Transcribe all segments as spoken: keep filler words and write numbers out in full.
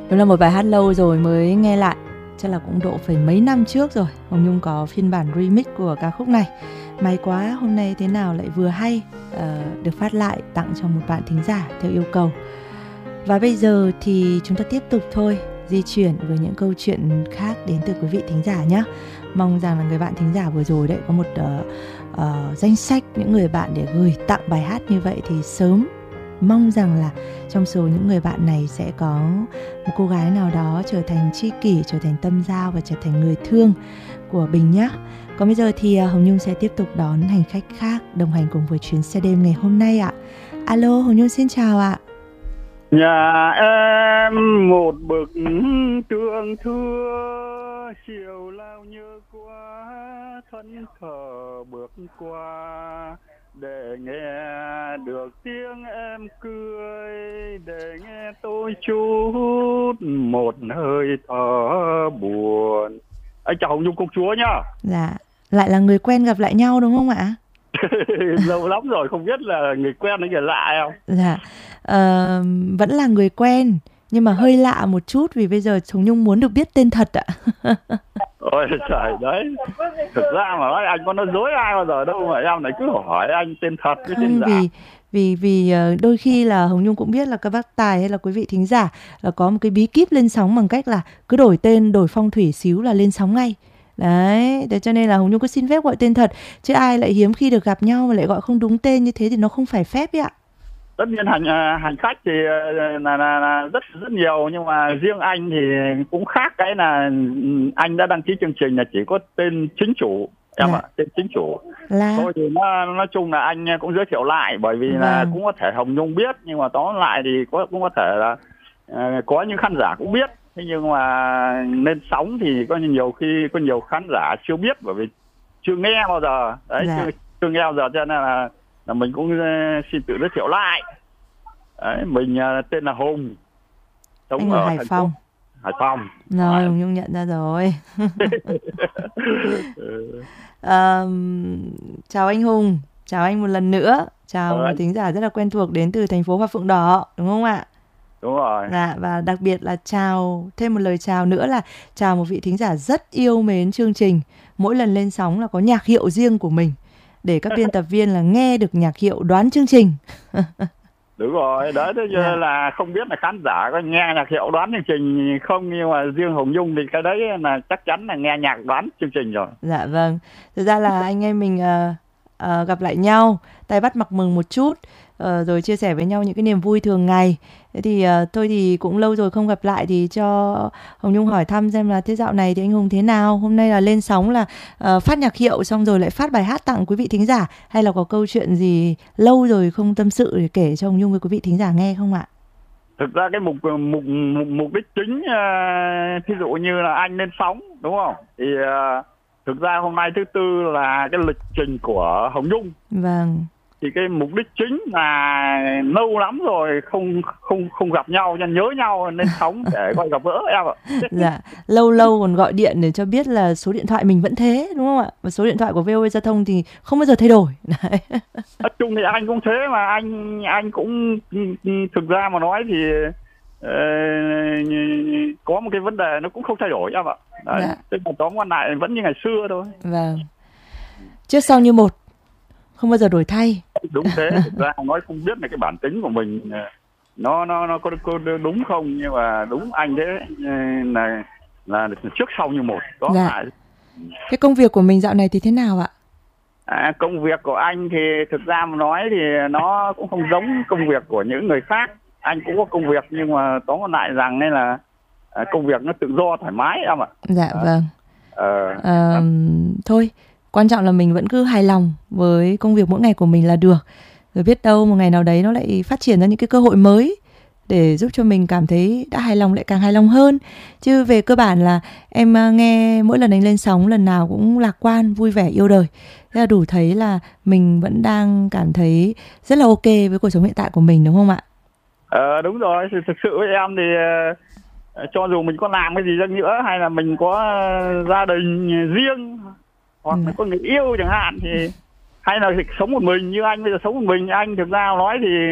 Đúng là một bài hát lâu rồi mới nghe lại, chắc là cũng độ phải mấy năm trước rồi. Hồng Nhung có phiên bản remix của ca khúc này. May quá hôm nay thế nào lại vừa hay, uh, được phát lại tặng cho một bạn thính giả theo yêu cầu. Và bây giờ thì chúng ta tiếp tục thôi, di chuyển với những câu chuyện khác đến từ quý vị thính giả nhé. Mong rằng là người bạn thính giả vừa rồi đấy có một uh, uh, danh sách những người bạn để gửi tặng bài hát như vậy thì sớm. Mong rằng là trong số những người bạn này sẽ có một cô gái nào đó trở thành tri kỷ, trở thành tâm giao và trở thành người thương của Bình nhé. Còn bây giờ thì Hồng Nhung sẽ tiếp tục đón hành khách khác đồng hành cùng với chuyến xe đêm ngày hôm nay ạ. Alo, Hồng Nhung xin chào ạ. Nhà em một bức trường thưa, chiều lao như qua thân thờ bước qua, để nghe được tiếng em cười, để nghe tôi chút một hơi thở buồn. Anh chào Hồng Nhung công chúa nhá. Dạ, lại là người quen gặp lại nhau đúng không ạ? Lâu lắm rồi không biết là người quen hay người lạ không? Dạ, uh, vẫn là người quen nhưng mà hơi lạ một chút vì bây giờ Hồng Nhung muốn được biết tên thật ạ. Ôi trời đấy, thực ra mà nói anh có nói dối ai bao giờ đâu mà em lại cứ hỏi anh tên thật với tên giả. Vì vì vì đôi khi là Hồng Nhung cũng biết là các bác tài hay là quý vị thính giả là có một cái bí kíp lên sóng bằng cách là cứ đổi tên, đổi phong thủy xíu là lên sóng ngay. Đấy, thế cho nên là Hồng Nhung cứ xin phép gọi tên thật, chứ ai lại hiếm khi được gặp nhau mà lại gọi không đúng tên như thế thì nó không phải phép ấy ạ. Tất nhiên hành hành khách thì là, là, là rất rất nhiều, nhưng mà riêng anh thì cũng khác, cái là anh đã đăng ký chương trình là chỉ có tên chính chủ em ạ, à, tên chính chủ. Là... thôi thì nó nói chung là anh cũng giới thiệu lại, bởi vì vâng. là cũng có thể Hồng Nhung biết, nhưng mà tóm lại thì có cũng có thể là uh, có những khán giả cũng biết, thế nhưng mà lên sóng thì có nhiều khi có nhiều khán giả chưa biết, bởi vì chưa nghe bao giờ đấy, dạ. chưa, chưa nghe bao giờ, cho nên là là mình cũng uh, xin tự giới thiệu lại. Đấy, mình uh, tên là Hùng, sống anh ở, ở Hải Phòng. Hải Phòng. Rồi, Hồng Nhung nhận ra rồi. à, chào anh Hùng, chào anh một lần nữa, chào một thính giả rất là quen thuộc đến từ thành phố Hoa Phượng Đỏ, đúng không ạ? Đúng rồi. Dạ, và đặc biệt là chào, thêm một lời chào nữa là chào một vị thính giả rất yêu mến chương trình. Mỗi lần lên sóng là có nhạc hiệu riêng của mình, để các biên tập viên là nghe được nhạc hiệu đoán chương trình. Đúng rồi, đấy thế dạ. là không biết là khán giả có nghe nhạc hiệu đoán chương trình không, nhưng mà riêng Hồng Nhung thì cái đấy là chắc chắn là nghe nhạc đoán chương trình rồi. Dạ vâng, thực ra là anh em mình uh, uh, gặp lại nhau, tay bắt mặt mừng một chút, uh, rồi chia sẻ với nhau những cái niềm vui thường ngày. Thế thì uh, thôi thì cũng lâu rồi không gặp lại, thì cho Hồng Nhung hỏi thăm xem là thế dạo này thì anh Hùng thế nào? Hôm nay là lên sóng là uh, phát nhạc hiệu xong rồi lại phát bài hát tặng quý vị thính giả, hay là có câu chuyện gì lâu rồi không tâm sự để kể cho Hồng Nhung với quý vị thính giả nghe không ạ? Thực ra cái mục mục mục, mục đích chính, uh, thí dụ như là anh lên sóng đúng không? Thì uh, thực ra hôm nay thứ tư là cái lịch trình của Hồng Nhung. Vâng. Thì cái mục đích chính là lâu lắm rồi không không không gặp nhau, nên nhớ nhau nên sóng để gọi gặp gỡ em ạ. Dạ, lâu lâu còn gọi điện để cho biết là số điện thoại mình vẫn thế đúng không ạ? Và số điện thoại của vê o a Giao thông thì không bao giờ thay đổi. Đấy. Nói chung thì anh cũng thế, mà anh anh cũng thực ra mà nói thì uh, có một cái vấn đề nó cũng không thay đổi em ạ. Đấy, dạ. Tức là tóm quan lại vẫn như ngày xưa thôi. Vâng. Trước sau như một, không bao giờ đổi thay. Đúng thế, thực ra nói không biết là cái bản tính của mình nó nó nó có, có đúng không, nhưng mà đúng anh thế là là trước sau như một. Đó. Dạ. Là... Cái công việc của mình dạo này thì thế nào ạ? À, công việc của anh thì thực ra mà nói thì nó cũng không giống công việc của những người khác. Anh cũng có công việc, nhưng mà tóm lại rằng nên là công việc nó tự do thoải mái em ạ. Dạ à. vâng. Ờ. À, thôi. Quan trọng là mình vẫn cứ hài lòng với công việc mỗi ngày của mình là được. Rồi biết đâu một ngày nào đấy nó lại phát triển ra những cái cơ hội mới để giúp cho mình cảm thấy đã hài lòng lại càng hài lòng hơn. Chứ về cơ bản là em nghe mỗi lần anh lên sóng lần nào cũng lạc quan, vui vẻ, yêu đời. Thế là đủ thấy là mình vẫn đang cảm thấy rất là ok với cuộc sống hiện tại của mình, đúng không ạ? Ờ, đúng rồi. Thực sự với em thì uh, cho dù mình có làm cái gì chăng nữa, hay là mình có uh, gia đình riêng, hoặc là có người yêu chẳng hạn, thì hay là sống một mình như anh bây giờ sống một mình, anh thực ra nói thì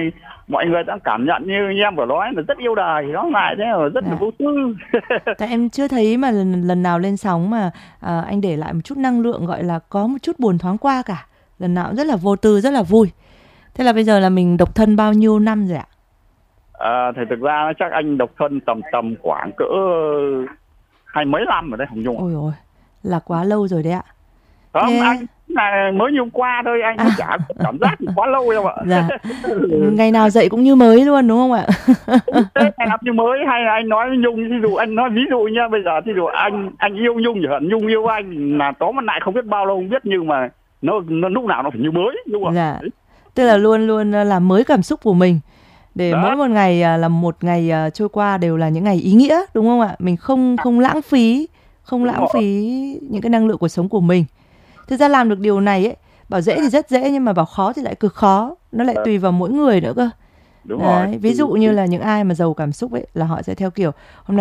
mọi người đã cảm nhận như em vừa nói là rất yêu đời, nó lại thế là rất Dạ. là vô tư. Tại em chưa thấy mà lần, lần nào lên sóng mà à, anh để lại một chút năng lượng gọi là có một chút buồn thoáng qua cả. Lần nào cũng rất là vô tư, rất là vui. Thế là bây giờ là mình độc thân bao nhiêu năm rồi ạ? À, thì thực ra chắc anh độc thân tầm tầm khoảng cỡ hai mấy năm rồi đấy Hồng Nhung. Ôi ôi, là quá lâu rồi đấy ạ. Không, Thế... anh là mới như hôm qua thôi, anh à. chả có cảm giác quá lâu đâu ạ. Dạ. Ngày nào dậy cũng như mới luôn đúng không ạ? Ngày nào như mới, hay là anh nói với Nhung, ví dụ anh nói ví dụ nha, bây giờ thì dụ anh anh yêu Nhung thì hận Nhung yêu anh là tóm lại không biết bao lâu không biết, nhưng mà nó, nó lúc nào nó phải như mới đúng không? Dạ. Tức là luôn luôn làm mới cảm xúc của mình. Để đó. Mỗi một ngày là một ngày trôi qua đều là những ngày ý nghĩa đúng không ạ? Mình không không lãng phí, không đúng lãng rồi. phí những cái năng lượng cuộc sống của mình. Thực ra làm được điều này ấy, bảo dễ thì rất dễ nhưng mà bảo khó thì lại cực khó. Nó lại tùy vào mỗi người nữa cơ. Đúng Đấy. rồi. Ví dụ như là những ai mà giàu cảm xúc ấy là họ sẽ theo kiểu hôm nay